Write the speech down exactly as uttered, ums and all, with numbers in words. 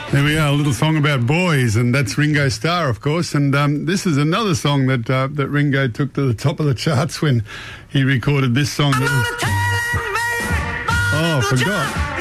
There we are, a little song about boys, and that's Ringo Starr, of course. And um, this is another song that uh, that Ringo took to the top of the charts when he recorded this song. That was... Oh, I forgot.